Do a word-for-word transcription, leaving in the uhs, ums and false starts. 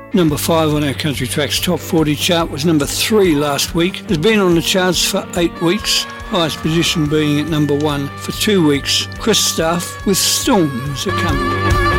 Number five on our Country Tracks Top forty chart was number three last week. Has been on the charts for eight weeks, highest position being at number one for two weeks. Chris Staff with Storms Are Coming.